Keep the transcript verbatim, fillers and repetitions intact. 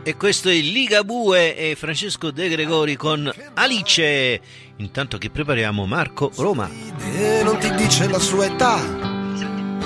E questo è Ligabue e Francesco De Gregori con Alice. Intanto che prepariamo Marco Roma. Non ti dice la sua età,